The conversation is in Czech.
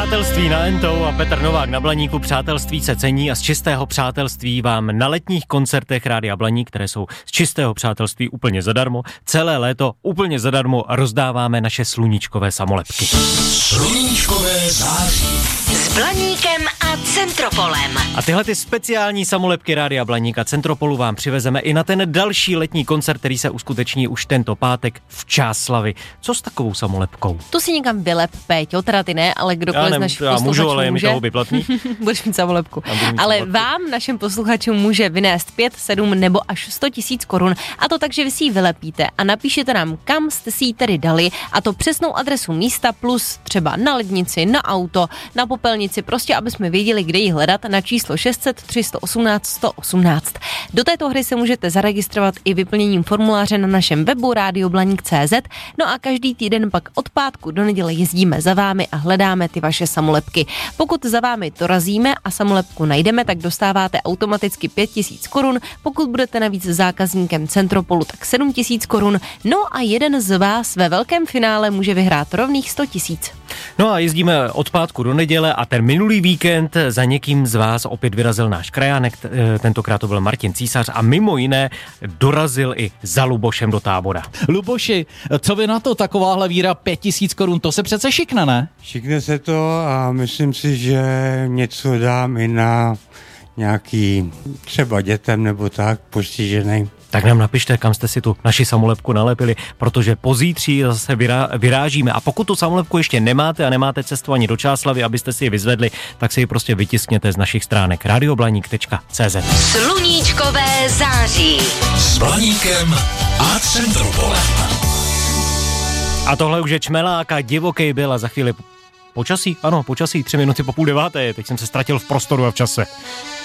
Přátelství na Entou a Petr Novák na Blaníku. Přátelství se cení a z čistého přátelství vám na letních koncertech Rádia Blaník, které jsou z čistého přátelství úplně zadarmo, celé léto úplně zadarmo rozdáváme naše sluníčkové samolepky. Sluníčkové září. S Blaníkem a Centropolem. A tyhle ty speciální samolepky Rádia Blaník a Centropolu vám přivezeme i na ten další letní koncert, který se uskuteční už tento pátek v Čáslavi. Co s takovou samolepkou? Tu si někam vylep, Péťo, teda ty ne, ale kdokoliv z našich posluchačů můžu, ale je mi toho vyplatný. Budeš mít samolepku. Ale vám, našim posluchačům, může vynést 5, 7 nebo až 100 000 korun. A to tak, že vy si ji vylepíte a napíšete nám, kam jste si ji tedy dali, a to přesnou adresu místa plus třeba na lednici, na auto, na popelnici, prostě aby jsme věděli, kde ji hledat, na číslo 600 318 118. Do této hry se můžete zaregistrovat i vyplněním formuláře na našem webu radioblanik.cz. No a každý týden pak od pátku do neděle jezdíme za vámi a hledáme ty vaše samolepky. Pokud za vámi dorazíme a samolepku najdeme, tak dostáváte automaticky 5 000 korun. Pokud budete navíc zákazníkem Centropolu, tak 7 000 korun. No a jeden z vás ve velkém finále může vyhrát rovných 100 000. No a jezdíme od pátku do neděle a ten minulý víkend za někým z vás opět vyrazil náš krajánek, tentokrát to byl Martin Císař a mimo jiné dorazil i za Lubošem do Tábora. Luboši, co vy na to, takováhle víra 5 000 korun, to se přece šikne, ne? Šikne se to a myslím si, že něco dám i na nějaký třeba dětem nebo tak postižený. Tak nám napište, kam jste si tu naši samolepku nalepili, protože pozítří zase vyrážíme. A pokud tu samolepku ještě nemáte a nemáte cestu ani do Čáslavy, abyste si ji vyzvedli, tak si ji prostě vytiskněte z našich stránek radioblaník.cz. Sluníčkové září. S Blaníkem a Centropolem. A tohle už je Čmelák a Divokej byl a za chvíli počasí, ano, počasí, 3 minuty po 8:30, teď jsem se ztratil v prostoru a v čase.